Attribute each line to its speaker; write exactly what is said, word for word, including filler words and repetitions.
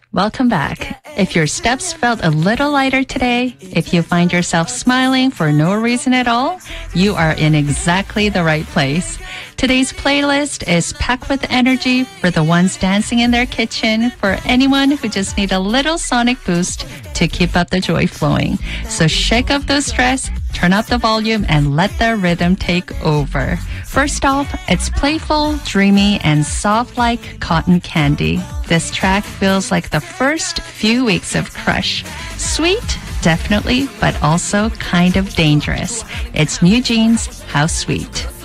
Speaker 1: Welcome back. If your steps felt a little lighter today, if you find yourself smiling for no reason at all, you are in exactly the right place. Today's playlist is packed with energy for the ones dancing in their kitchen, for anyone who just need a little sonic boost to keep up the joy flowing. So shake off the stress, turn up the volume, and let the rhythm take over. First off, it's playful, dreamy, and soft like cotton candy. This track feels like the first few weeks of Crush. Sweet, definitely, but also kind of dangerous. It's New Jeans, How Sweet.